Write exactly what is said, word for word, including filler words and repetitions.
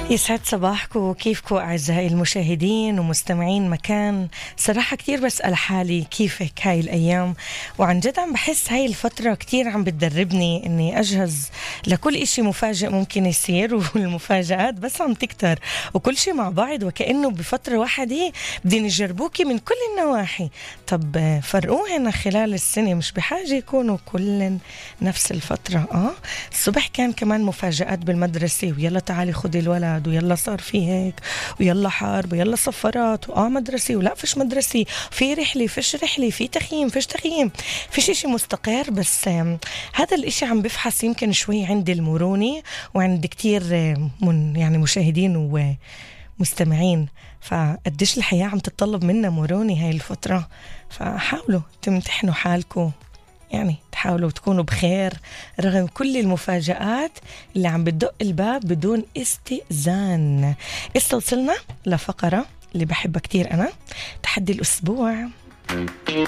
يسعد صباحكم، كيفكم أعزائي المشاهدين ومستمعين مكان. صراحة كتير بسأل حالي كيفك هاي الأيام، وعن جد عم بحس هاي الفترة كتير عم بتدربني إني أجهز لكل إشي مفاجئ ممكن يصير، والمفاجآت بس عم تكتر وكل شي مع بعض، وكأنه بفترة واحدة بدين يجربوكي من كل النواحي. طب فرقوهن خلال السنة، مش بحاجة يكونوا كل نفس الفترة. آه الصبح كان كمان مفاجآت بالمدرسة، ويلا تعالي خدي الولد، ويلا صار في هيك، ويلا حرب، ويلا صفارات، وآه مدرسي ولا فيش مدرسي، في رحلة فيش رحلة، في تخييم فيش تخييم، فيش إشي مستقر. بس هذا الإشي عم بفحص يمكن شوي عند المرونة وعند كتير من يعني مشاهدين ومستمعين، فقديش الحياة عم تتطلب منا مرونة هاي الفترة. فحاولوا تمتحنوا حالكم، يعني تحاولوا تكونوا بخير رغم كل المفاجآت اللي عم بتدق الباب بدون استئذان. استوصلنا لفقرة اللي بحبها كتير أنا، تحدي الأسبوع.